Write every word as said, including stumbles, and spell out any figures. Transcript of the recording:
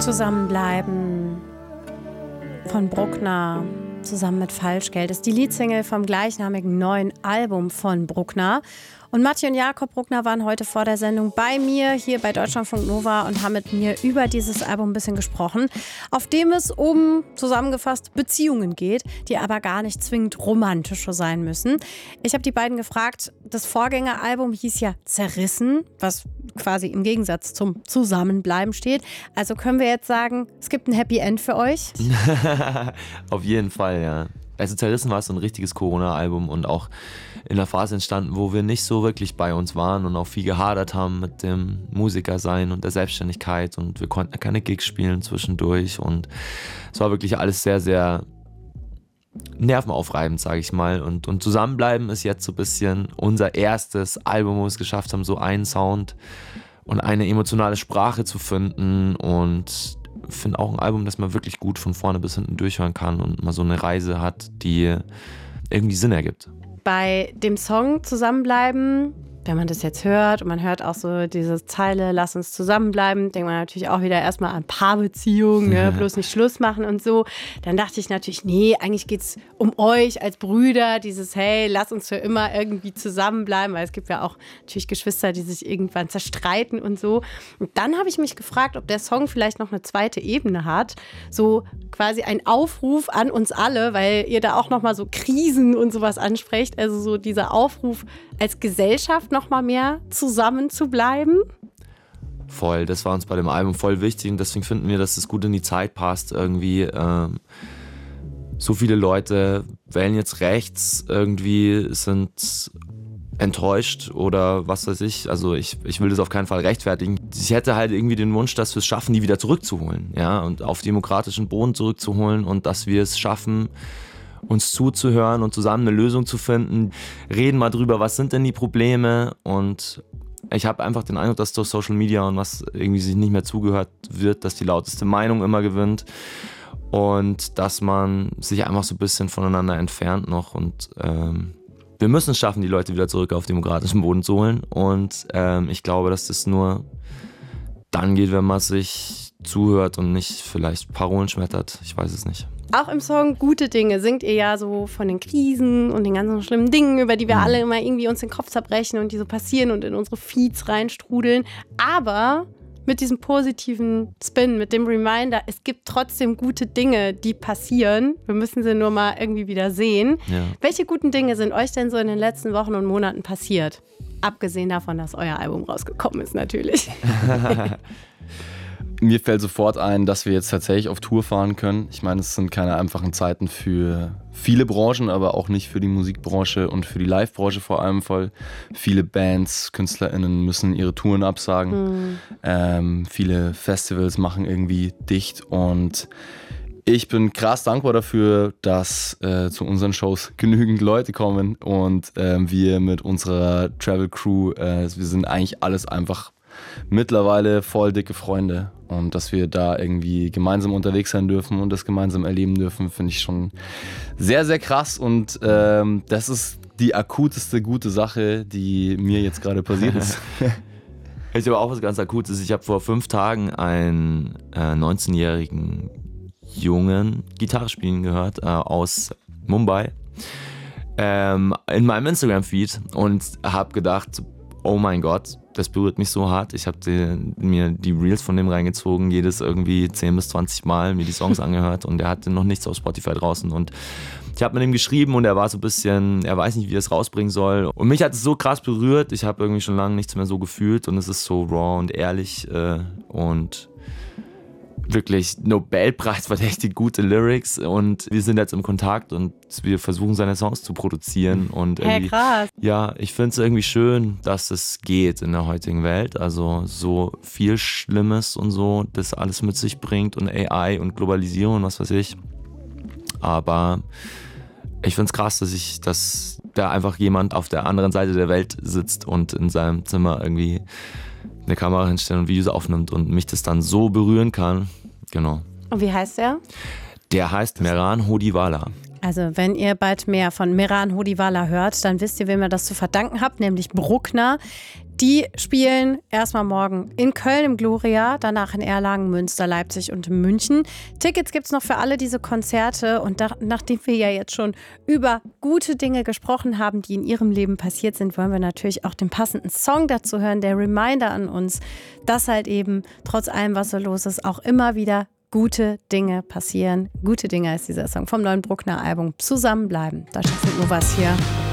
Zusammenbleiben von Bruckner zusammen mit Falschgeld ist die Leadsingle vom gleichnamigen neuen Album von Bruckner. Und Matti und Jakob Bruckner waren heute vor der Sendung bei mir hier bei Deutschlandfunk Nova und haben mit mir über dieses Album ein bisschen gesprochen, auf dem es um, zusammengefasst, Beziehungen geht, die aber gar nicht zwingend romantische sein müssen. Ich habe die beiden gefragt, das Vorgängeralbum hieß ja Zerrissen, was quasi im Gegensatz zum Zusammenbleiben steht. Also können wir jetzt sagen, es gibt ein Happy End für euch? Auf jeden Fall, ja. Also Zerrissen war so ein richtiges Corona-Album und auch in einer Phase entstanden, wo wir nicht so wirklich bei uns waren und auch viel gehadert haben mit dem Musikersein und der Selbstständigkeit und wir konnten keine Gigs spielen zwischendurch und es war wirklich alles sehr, sehr nervenaufreibend, sage ich mal. Und, und Zusammenbleiben ist jetzt so ein bisschen unser erstes Album, wo wir es geschafft haben, so einen Sound und eine emotionale Sprache zu finden und ich finde auch ein Album, das man wirklich gut von vorne bis hinten durchhören kann und mal so eine Reise hat, die irgendwie Sinn ergibt. Bei dem Song Zusammenbleiben, wenn man das jetzt hört und man hört auch so diese Zeile, lass uns zusammenbleiben, denkt man natürlich auch wieder erstmal an Paarbeziehungen, ne? Bloß nicht Schluss machen und so. Dann dachte ich natürlich, nee, eigentlich geht es um euch als Brüder, dieses hey, lass uns für immer irgendwie zusammenbleiben, weil es gibt ja auch natürlich Geschwister, die sich irgendwann zerstreiten und so. Und dann habe ich mich gefragt, ob der Song vielleicht noch eine zweite Ebene hat, so quasi ein Aufruf an uns alle, weil ihr da auch nochmal so Krisen und sowas ansprecht, also so dieser Aufruf als Gesellschaft noch mal mehr zusammen zu bleiben? Voll, das war uns bei dem Album voll wichtig und deswegen finden wir, dass es gut in die Zeit passt irgendwie. Ähm, so viele Leute wählen jetzt rechts, irgendwie sind enttäuscht oder was weiß ich. Also ich, ich will das auf keinen Fall rechtfertigen. Ich hätte halt irgendwie den Wunsch, dass wir es schaffen, die wieder zurückzuholen, ja, und auf demokratischen Boden zurückzuholen und dass wir es schaffen, uns zuzuhören und zusammen eine Lösung zu finden. Reden mal drüber, was sind denn die Probleme und ich habe einfach den Eindruck, dass durch Social Media und was irgendwie sich nicht mehr zugehört wird, dass die lauteste Meinung immer gewinnt und dass man sich einfach so ein bisschen voneinander entfernt noch und ähm, wir müssen es schaffen, die Leute wieder zurück auf demokratischen Boden zu holen und ähm, ich glaube, dass das nur dann geht, wenn man sich zuhört und nicht vielleicht Parolen schmettert. Ich weiß es nicht. Auch im Song Gute Dinge singt ihr ja so von den Krisen und den ganzen schlimmen Dingen, über die wir mhm. alle immer irgendwie uns den Kopf zerbrechen und die so passieren und in unsere Feeds reinstrudeln. Aber mit diesem positiven Spin, mit dem Reminder, es gibt trotzdem gute Dinge, die passieren. Wir müssen sie nur mal irgendwie wieder sehen. Ja. Welche guten Dinge sind euch denn so in den letzten Wochen und Monaten passiert? Abgesehen davon, dass euer Album rausgekommen ist, natürlich. Mir fällt sofort ein, dass wir jetzt tatsächlich auf Tour fahren können. Ich meine, es sind keine einfachen Zeiten für viele Branchen, aber auch nicht für die Musikbranche und für die Livebranche vor allem voll. Viele Bands, KünstlerInnen müssen ihre Touren absagen. Mhm. Ähm, viele Festivals machen irgendwie dicht und ich bin krass dankbar dafür, dass äh, zu unseren Shows genügend Leute kommen und äh, wir mit unserer Travel Crew, äh, wir sind eigentlich alles einfach mittlerweile voll dicke Freunde und dass wir da irgendwie gemeinsam unterwegs sein dürfen und das gemeinsam erleben dürfen, finde ich schon sehr, sehr krass und ähm, das ist die akuteste gute Sache, die mir jetzt gerade passiert ist. Ich habe auch was ganz Akutes. Ich habe vor fünf Tagen einen äh, neunzehnjährigen Jungen Gitarre spielen gehört äh, aus Mumbai ähm, in meinem Instagram-Feed und habe gedacht, oh mein Gott, das berührt mich so hart. Ich habe mir die Reels von dem reingezogen, jedes irgendwie zehn bis zwanzig Mal mir die Songs angehört und er hatte noch nichts auf Spotify draußen und ich habe mit ihm geschrieben und er war so ein bisschen, er weiß nicht, wie er es rausbringen soll und mich hat es so krass berührt, ich habe irgendwie schon lange nichts mehr so gefühlt und es ist so raw und ehrlich äh, und wirklich Nobelpreis-verdächtig gute Lyrics und wir sind jetzt im Kontakt und wir versuchen seine Songs zu produzieren und irgendwie, hey, krass. Ja, ich finde es irgendwie schön, dass es geht in der heutigen Welt, also so viel Schlimmes und so, das alles mit sich bringt und A I und Globalisierung und was weiß ich, aber ich finde es krass, dass ich, dass da einfach jemand auf der anderen Seite der Welt sitzt und in seinem Zimmer irgendwie eine Kamera hinstellt und Videos aufnimmt und mich das dann so berühren kann. Genau. Und wie heißt der? Der heißt Mehran Hodiwala. Also wenn ihr bald mehr von Mehran Hodiwala hört, dann wisst ihr, wem ihr das zu verdanken habt, nämlich Bruckner. Die spielen erstmal morgen in Köln im Gloria, danach in Erlangen, Münster, Leipzig und München. Tickets gibt es noch für alle diese Konzerte. Und da, nachdem wir ja jetzt schon über gute Dinge gesprochen haben, die in ihrem Leben passiert sind, wollen wir natürlich auch den passenden Song dazu hören, der Reminder an uns, dass halt eben trotz allem, was so los ist, auch immer wieder gute Dinge passieren. Gute Dinge ist dieser Song vom neuen Bruckner-Album Zusammenbleiben. Da steht nur was hier.